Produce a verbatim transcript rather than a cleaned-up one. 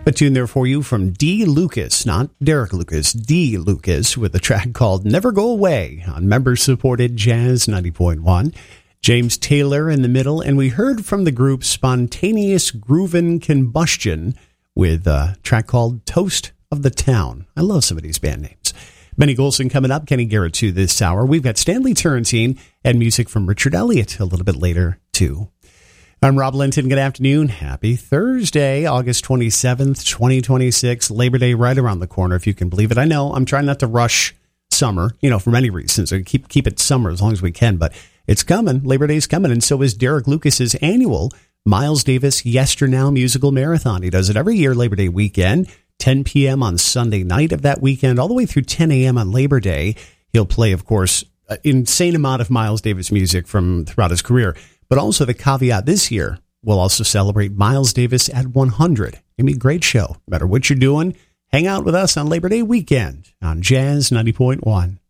A tune there for you from D. Lucas, not Derek Lucas, D. Lucas, with a track called Never Go Away on member-supported Jazz ninety point one. James Taylor in the middle, and we heard from the group Spontaneous Groovin' Combustion with a track called Toast of the Town. I love some of these band names. Benny Golson coming up, Kenny Garrett too this hour. We've got Stanley Turrentine and music from Richard Elliott a little bit later too. I'm Rob Linton. Good afternoon. Happy Thursday, August twenty-seventh, twenty twenty-six. Labor Day right around the corner, if you can believe it. I know I'm trying not to rush summer, you know, for many reasons. I keep keep it summer as long as we can, but it's coming. Labor Day's coming, and so is Derek Lucas's annual Miles Davis Yesternow Musical Marathon. He does it every year, Labor Day weekend, ten p.m. on Sunday night of that weekend, all the way through ten a.m. on Labor Day. He'll play, of course, an insane amount of Miles Davis music from throughout his career. But also the caveat this year, we'll also celebrate Miles Davis at one hundred. It'll be a great show. No matter what you're doing, hang out with us on Labor Day weekend on Jazz ninety point one.